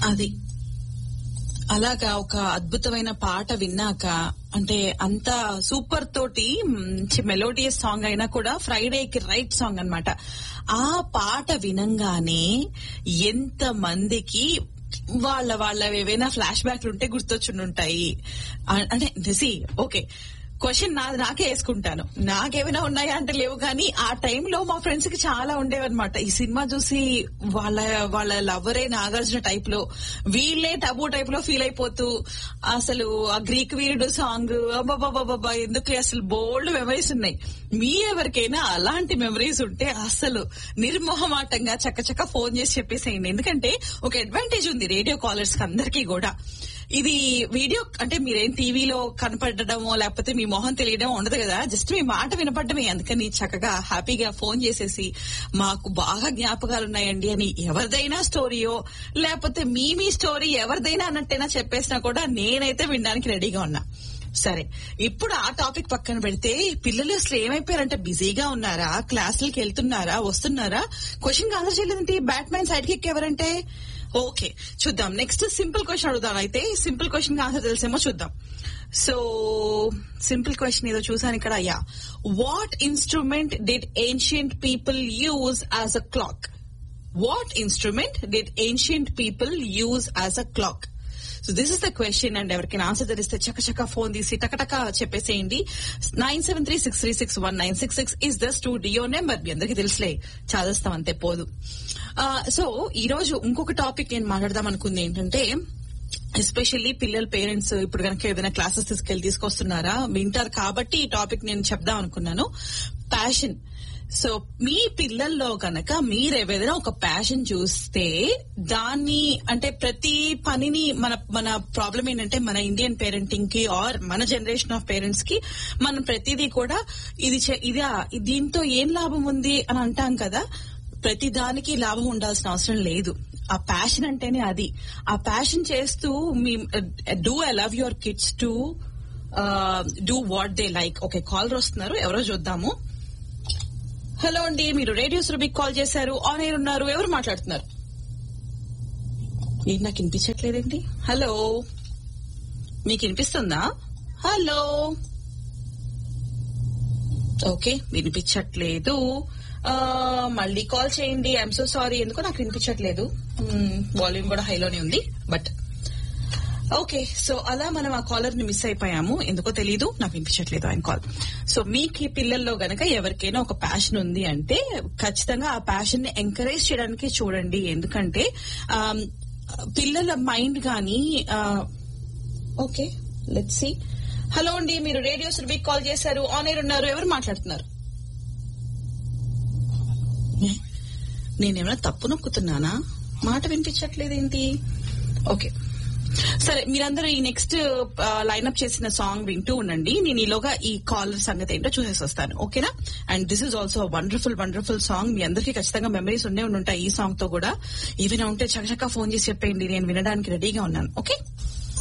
అది అలాగా ఒక అద్భుతమైన పాట విన్నాక, అంటే అంత సూపర్ తోటి మంచి మెలోడియస్ సాంగ్ అయినా కూడా ఫ్రైడేకి రైట్ సాంగ్ అన్నమాట. ఆ పాట వినంగానే ఎంత మందికి వాళ్ళ ఏవైనా ఫ్లాష్ బ్యాక్లు ఉంటే గుర్తొచ్చుంటాయి. అంటే ఓకే, క్వశ్చన్ నాకే వేసుకుంటాను. నాకేమైనా ఉన్నాయా అంటే లేవు, కానీ ఆ టైంలో మా ఫ్రెండ్స్ కి చాలా ఉండేవన్నమాట. ఈ సినిమా చూసి వాళ్ళ లవ్వరే నాగార్జున టైప్ లో, వీళ్ళే టబు టైప్ లో ఫీల్ అయిపోతూ అసలు ఆ గ్రీక్ వీరుడు సాంగ్ అబ్బాబాబాబా ఎందుకు, అసలు బోల్డ్ మెమరీస్ ఉన్నాయి. మీ ఎవరికైనా అలాంటి మెమరీస్ ఉంటే అసలు నిర్మోహమాటంగా చక్కచక్క ఫోన్ చేసి చెప్పేసేయండి. ఎందుకంటే ఒక అడ్వాంటేజ్ ఉంది రేడియో కాలర్స్ కి అందరికీ కూడా. ఇది వీడియో అంటే మీరేం టీవీలో కనపడడమో లేకపోతే మీ మొహం తెలియడం ఉండదు కదా, జస్ట్ మీ మాట వినపడమే. అందుకని చక్కగా హ్యాపీగా ఫోన్ చేసేసి మాకు బాగా జ్ఞాపకాలు ఉన్నాయండి అని ఎవరిదైనా స్టోరీయో లేకపోతే మీ స్టోరీ ఎవరిదైనా అన్నట్టైనా చెప్పేసినా కూడా నేనైతే వినడానికి రెడీగా ఉన్నా. సరే, ఇప్పుడు ఆ టాపిక్ పక్కన పెడితే పిల్లలు అసలు ఏమైపోయారంటే బిజీగా ఉన్నారా, క్లాసులకి వెళ్తున్నారా, వస్తున్నారా, క్వశ్చన్ ఆన్సర్ చేయలేదంటే బ్యాట్మ్యాన్ సైడ్ కిక్ ఎవరంటే. ఓకే, చూద్దాం. నెక్స్ట్ సింపుల్ క్వశ్చన్ అడుగుదాం. అయితే సింపుల్ క్వశ్చన్ ఆన్సర్ తెలిసేమో చూద్దాం. సో సింపుల్ క్వశ్చన్ ఏదో చూసాను ఇక్కడ. What instrument did ancient people use as a clock? What instrument did ancient people use as a clock? So this is the question. And ఎవరికైనా answer తెలిస్తే చక్కచక్క phone తీసి టకటక చెప్పేసేయండి. 9736361966 is the studio number. మీ అందరికీ తెలుసులే, చదువుస్తాం అంతే పోదు. సో ఈ రోజు ఇంకొక టాపిక్ నేను మాట్లాడదాం అనుకుంది ఏంటంటే, ఎస్పెషల్లీ పిల్లల పేరెంట్స్ ఇప్పుడు కనుక ఏదైనా క్లాసెస్ తీసుకొస్తున్నారా వింటారు కాబట్టి ఈ టాపిక్ నేను చెప్దాం అనుకున్నాను. ప్యాషన్. సో మీ పిల్లల్లో కనుక మీరు ఏదైనా ఒక ప్యాషన్ చూస్తే దాన్ని, అంటే ప్రతి పనిని మన ప్రాబ్లం ఏంటంటే మన ఇండియన్ పేరెంటింగ్ కి ఆర్ మన జనరేషన్ ఆఫ్ పేరెంట్స్ కి మనం ప్రతిదీ కూడా దీంతో ఏం లాభం ఉంది అని అంటాం కదా. ప్రతి దానికి లాభం ఉండాల్సిన అవసరం లేదు. ఆ ప్యాషన్ అంటేనే అది. ఆ ప్యాషన్ చేస్తూ me do allow your kids to do what they like. Okay, caller వస్తున్నారు, ఎవరో చూద్దాము. హలో అండి, మీరు రేడియో సురభికి కాల్ చేశారు, ఆన్ ఎయిర్ ఉన్నారు, ఎవరు మాట్లాడుతున్నారు? ఏంటి నాకు వినిపించట్లేదేంటి? హలో, మీకు వినిపిస్తుందా? హలో, ఓకే వినిపించట్లేదు. మళ్ళీ కాల్ చేయండి. ఐఎమ్ సో సారీ, ఎందుకో నాకు వినిపించట్లేదు. వాల్యూమ్ కూడా హైలోనే ఉంది. బట్ ఓకే, సో అలా మనం ఆ కాలర్ ని మిస్ అయిపోయాము, ఎందుకో తెలీదు, నాకు వినిపించట్లేదు ఆయన కాల్. సో మీకు ఈ పిల్లల్లో గనక ఎవరికైనా ఒక ప్యాషన్ ఉంది అంటే ఖచ్చితంగా ఆ ప్యాషన్ ని ఎంకరేజ్ చేయడానికి చూడండి. ఎందుకంటే పిల్లల మైండ్ గానీ. Okay, let's see. హలో అండి, మీరు రేడియో సురభికి కాల్ చేశారు, ఆన్ ఎయిర్ ఉన్నారు, ఎవరు మాట్లాడుతున్నారు? నేనేమైనా తప్పు నొక్కుతున్నానా? మాట వినిపించట్లేదేంటి? ఓకే, సరే, మీరందరూ ఈ నెక్స్ట్ లైన్అప్ చేసిన సాంగ్ వింటూ ఉండండి. నేను ఈలోగా ఈ కాలర్ సంగతి ఏంటో చూసేసి వస్తాను, ఓకేనా? And this is also wonderful song. మీ అందరికీ ఖచ్చితంగా మెమరీస్ ఉండే ఉంటాయి ఈ సాంగ్ తో కూడా. ఏమైనా ఉంటే చక్కచక్క ఫోన్ చేసి చెప్పేయండి, నేను వినడానికి రెడీగా ఉన్నాను. ఓకే.